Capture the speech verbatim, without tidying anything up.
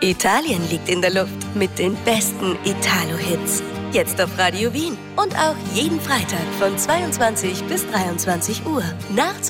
Italien liegt in der Luft mit den besten Italo-Hits. Jetzt auf Radio Wien und auch jeden Freitag von zweiundzwanzig bis dreiundzwanzig Uhr. Nach